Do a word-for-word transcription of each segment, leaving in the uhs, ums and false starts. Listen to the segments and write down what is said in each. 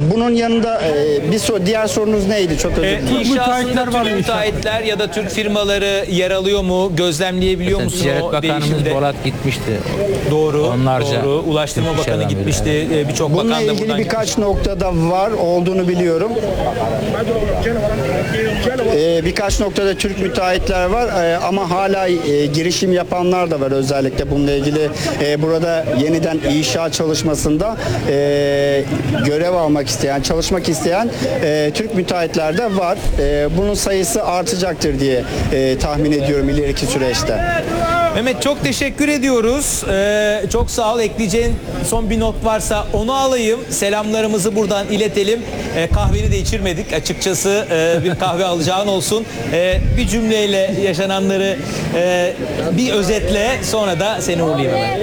bunun yanında e, bir so diğer sorunuz neydi? Çok özür E, dilerim. inşasında Türk müteahhitler ya da Türk firmaları yer alıyor mu? Gözlemleyebiliyor musun Ticaret o Bakanımız değişimde? Bolat gitmişti. Doğru, Onlarca doğru. Ulaştırma Türk Bakanı işlerden gitmişti. E, Birçok Bununla bakan da ilgili buradan birkaç noktada var olduğunu biliyorum. Ee, birkaç noktada Türk müteahhitler var ee, ama hala e, girişim yapanlar da var özellikle bununla ilgili. E, burada yeniden inşaat çalışmasında e, görev almak isteyen, çalışmak isteyen e, Türk müteahhitler de var. E, bunun sayısı artacaktır diye e, tahmin ediyorum ileriki süreçte. Mehmet çok teşekkür ediyoruz. Ee, çok sağ ol. Ekleyeceğin son bir not varsa onu alayım. Selamlarımızı buradan iletelim. Ee, kahveni de içirmedik. Açıkçası e, bir kahve alacağın olsun. Ee, bir cümleyle yaşananları e, bir özetle sonra da seni uğurlayayım hemen.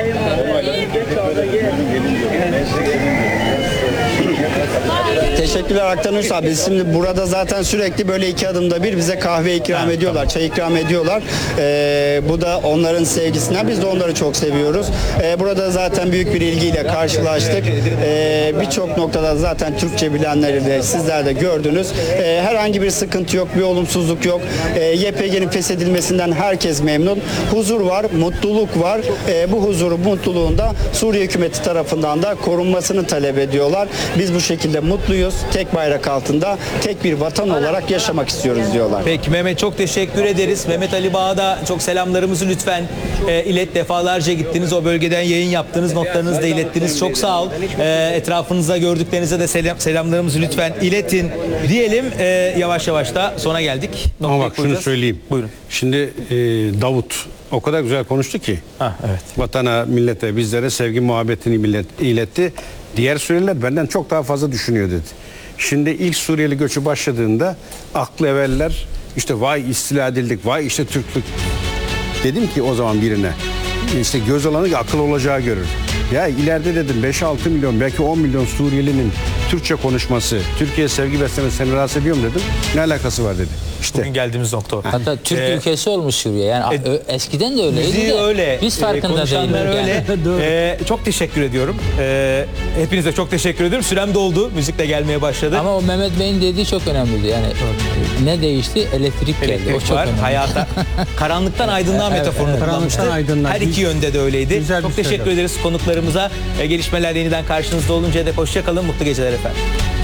Teşekkürler Aktan Uysal. Biz şimdi burada zaten sürekli böyle iki adımda bir bize kahve ikram ediyorlar, çay ikram ediyorlar. Ee, bu da onların sevgisinden. Biz de onları çok seviyoruz. Ee, burada zaten büyük bir ilgiyle karşılaştık. Ee, Birçok noktada zaten Türkçe bilenleri de sizler de gördünüz. Ee, herhangi bir sıkıntı yok, bir olumsuzluk yok. Ee, Y P G'nin feshedilmesinden herkes memnun. Huzur var, mutluluk var. Ee, bu huzuru, mutluluğun da Suriye hükümeti tarafından da korunmasını talep ediyorlar. Biz bu şekilde mutluyuz. Tek bayrak altında tek bir vatan olarak yaşamak istiyoruz diyorlar. Peki Mehmet çok teşekkür ederiz. Mehmet Ali Bağ'a da çok selamlarımızı lütfen e, ilet. Defalarca gittiniz. O bölgeden yayın yaptınız. Notlarınızı da ilettiniz. Çok sağ ol. E, etrafınızda gördüklerinize de selam, selamlarımızı lütfen iletin diyelim. E, yavaş yavaş da sona geldik. Ama Noktayı bak şunu koyacağız. söyleyeyim. Buyurun. Şimdi e, Davut o kadar güzel konuştu ki. Ha, evet. Vatana, millete, bizlere sevgi muhabbetini millet iletti. Diğer Suriyeliler benden çok daha fazla düşünüyor dedi. Şimdi ilk Suriyeli göçü başladığında aklı evveller işte vay istila edildik, vay işte Türklük. Dedim ki o zaman birine işte göz olanı akıl olacağı görür. Ya ileride dedim beş altı milyon belki on milyon Suriyelinin Türkçe konuşması, Türkiye'ye sevgi beslemesi seni rahatsız ediyor mu dedim. Ne alakası var dedi. İşte. Bugün geldiğimiz nokta o. Hatta Türk Ee, ülkesi olmuş Suriye. Yani e, ö- eskiden de öyleydi Müziği de öyle. biz e, farkında konuşanlar değiliz. öyle. Yani. E, çok teşekkür ediyorum. E, hepinize çok teşekkür ediyorum. Sürem doldu. Müzik de gelmeye başladı. Ama o Mehmet Bey'in dediği çok önemliydi. Yani ne değişti? Elektrik geldi. Elektrik O çok var. önemli. Hayata karanlıktan aydınlığa Evet, metaforunu evet. kullanmıştı. Karanlıktan aydınlığa. Her iki yönde de öyleydi. Güzel bir Çok teşekkür söylem. ederiz konuklarımıza. E, gelişmeler yeniden karşınızda oluncaya dek hoşça kalın. Mutlu geceler efendim.